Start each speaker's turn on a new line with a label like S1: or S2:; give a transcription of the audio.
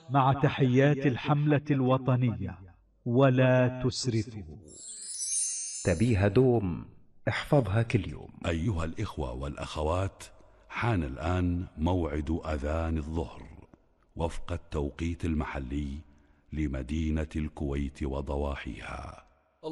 S1: مع تحيات الحملة الوطنية. ولا تسرفوا.
S2: تبيها دوم، احفظها كل يوم.
S3: أيها الإخوة والأخوات، حان الآن موعد أذان الظهر وفق التوقيت المحلي لمدينة الكويت وضواحيها.